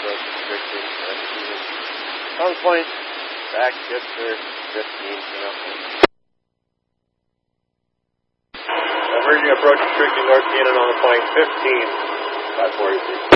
approaching strictly 17. On point, back shifter 15 to nothing. Emerging approaching strictly North Cannon on the point 15, 543.